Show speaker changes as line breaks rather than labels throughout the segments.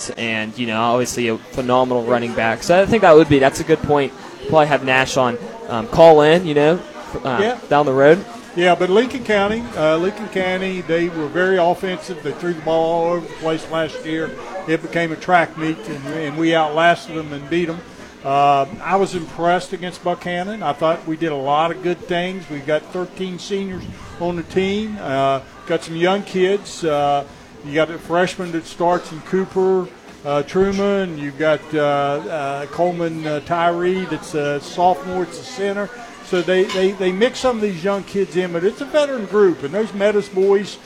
defense, and obviously a phenomenal running back. So I think that's a good point. Probably have Nash on call in, down the road.
Yeah, but Lincoln County, they were very offensive. They threw the ball all over the place last year. It became a track meet, and we outlasted them and beat them. I was impressed against Buckhannon. I thought we did a lot of good things. We got 13 seniors on the team. Got some young kids. You got a freshman that starts in Cooper, Truman. You've got Coleman Tyree that's a sophomore. It's a center. So they mix some of these young kids in, but it's a veteran group. And those Meadows boys,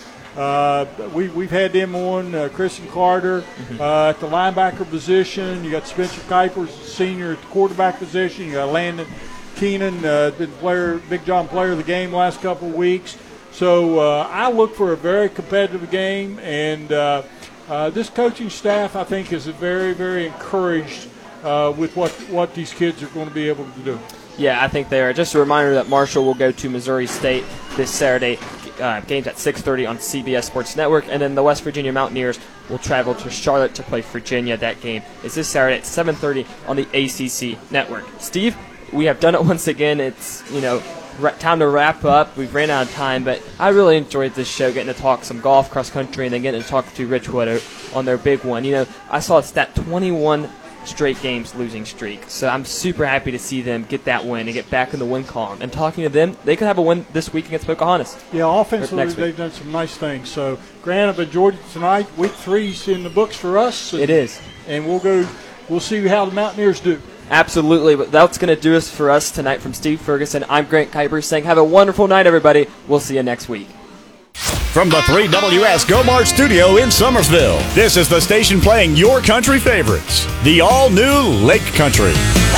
we've had them on, Christian Carter at the linebacker position. You got Spencer Kuiper, senior at the quarterback position. You got Landon Keenan, been Big John player of the game last couple of weeks. So I look for a very competitive game, and this coaching staff, I think, is very, very encouraged with what these kids are going to be able to do.
Yeah, I think they are. Just a reminder that Marshall will go to Missouri State this Saturday. Games at 6:30 on CBS Sports Network. And then the West Virginia Mountaineers will travel to Charlotte to play Virginia. That game is this Saturday at 7:30 on the ACC Network. Steve, we have done it once again. It's, time to wrap up. We've ran out of time, but I really enjoyed this show, getting to talk some golf, cross country, and then getting to talk to Richwood on their big one. I saw a stat, 21 straight games losing streak. So I'm super happy to see them get that win and get back in the win column. And talking to them, they could have a win this week against Pocahontas.
Yeah, offensively they've done some nice things. So, Grant, I've enjoyed it tonight. Week 3's in the books for us.
It is.
And we'll see how the Mountaineers do.
Absolutely. But that's going to do us for us tonight. From Steve Ferguson, I'm Grant Kuiper saying have a wonderful night, everybody. We'll see you next week.
From the 3WS Go March studio in Summersville, this is the station playing your country favorites, the all-new Lake Country.